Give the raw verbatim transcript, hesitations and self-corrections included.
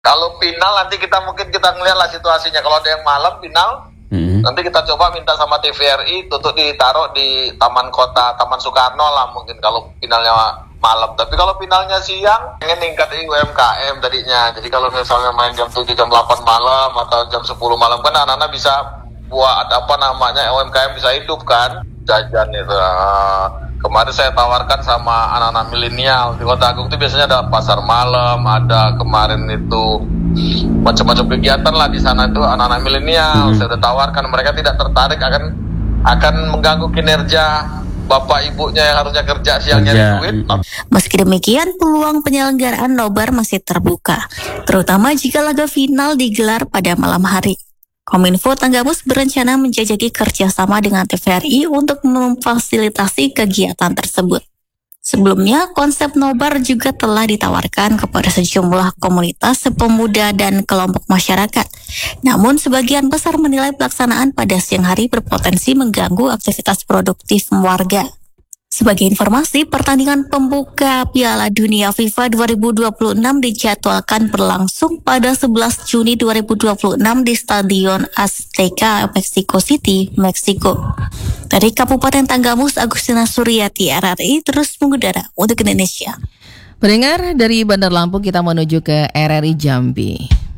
Kalau final nanti kita mungkin kita ngeliat lah situasinya. Kalau ada yang malam final, hmm. nanti kita coba minta sama T V R I untuk ditaruh di Taman Kota, Taman Soekarno lah mungkin kalau finalnya malam. Tapi kalau finalnya siang, pengen ningkatin U M K M tadinya. Jadi kalau misalnya main jam tujuh, jam delapan malam atau jam sepuluh malam kan anak-anak bisa buat apa namanya U M K M bisa hidup kan, jajan itu. Kemarin saya tawarkan sama anak-anak milenial di Kota Agung itu biasanya ada pasar malam, ada kemarin itu macam-macam kegiatan lah di sana itu anak-anak milenial. Hmm. Saya udah tawarkan, mereka tidak tertarik, akan akan mengganggu kinerja bapak ibunya yang harusnya kerja siang nyari duit. Meski demikian, peluang penyelenggaraan nobar masih terbuka, terutama jika laga final digelar pada malam hari. Kominfo Tanggamus berencana menjajaki kerjasama dengan T V R I untuk memfasilitasi kegiatan tersebut. Sebelumnya, konsep nobar juga telah ditawarkan kepada sejumlah komunitas pemuda dan kelompok masyarakat. Namun, sebagian besar menilai pelaksanaan pada siang hari berpotensi mengganggu aktivitas produktif warga. Sebagai informasi, pertandingan pembuka Piala Dunia FIFA dua ribu dua puluh enam dijadwalkan berlangsung pada sebelas Juni dua ribu dua puluh enam di Stadion Azteca, Mexico City, Meksiko. Dari Kabupaten Tanggamus, Agustina Suryati, R R I terus mengudara untuk Indonesia. Pendengar, dari Bandar Lampung kita menuju ke R R I Jambi.